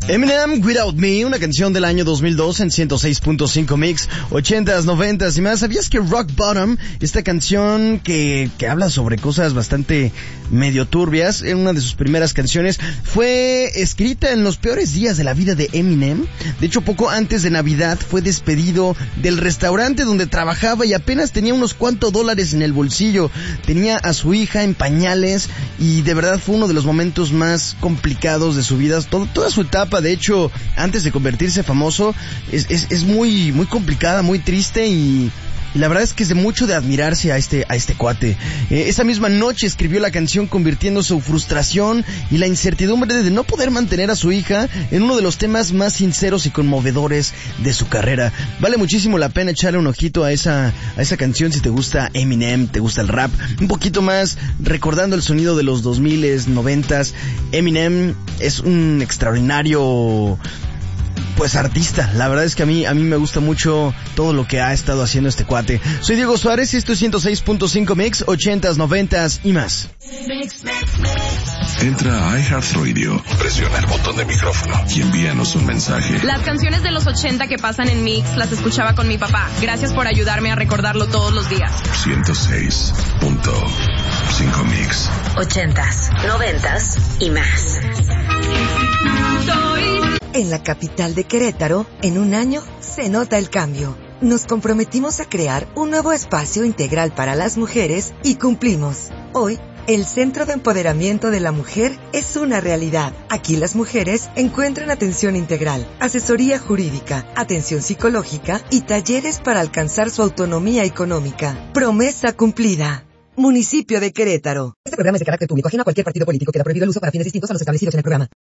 Eminem, Without Me, una canción del año 2002 en 106.5 Mix, 80s, 90s y más. ¿Sabías que Rock Bottom, esta canción que habla sobre cosas bastante medio turbias, en una de sus primeras canciones, fue escrita en los peores días de la vida de Eminem? De hecho, poco antes de Navidad fue despedido del restaurante donde trabajaba y apenas tenía unos cuantos dólares en el bolsillo. Tenía a su hija en pañales y de verdad fue uno de los momentos más complicados de su vida. Toda su etapa, de hecho, antes de convertirse famoso, es muy complicada, muy triste y la verdad es que es de mucho de admirarse a este cuate. Esa misma noche escribió la canción convirtiendo su frustración y la incertidumbre de no poder mantener a su hija en uno de los temas más sinceros y conmovedores de su carrera. Vale muchísimo la pena echarle un ojito a esa canción si te gusta Eminem, te gusta el rap, un poquito más recordando el sonido de los 2000s, 90s. Eminem es un extraordinario artista. La verdad es que a mí me gusta mucho todo lo que ha estado haciendo este cuate. Soy Diego Suárez y esto es 106.5 Mix, 80s, 90s y más. Entra a iHeartRadio, presiona el botón de micrófono y envíanos un mensaje. Las canciones de los 80 que pasan en Mix las escuchaba con mi papá. Gracias por ayudarme a recordarlo todos los días. 106.5 Mix. 80s, 90s y más. En la capital de Querétaro, en un año, se nota el cambio. Nos comprometimos a crear un nuevo espacio integral para las mujeres y cumplimos. Hoy, el Centro de Empoderamiento de la Mujer es una realidad. Aquí las mujeres encuentran atención integral, asesoría jurídica, atención psicológica y talleres para alcanzar su autonomía económica. Promesa cumplida. Municipio de Querétaro. Este programa es de carácter público, ajeno a cualquier partido político. Queda prohibido el uso para fines distintos a los establecidos en el programa.